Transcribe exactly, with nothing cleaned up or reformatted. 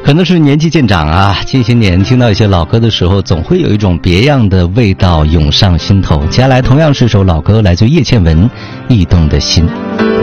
可能是年纪渐长啊，近些年听到一些老歌的时候，总会有一种别样的味道涌上心头。接下来同样是首老歌，来自叶倩文《驿动的心》。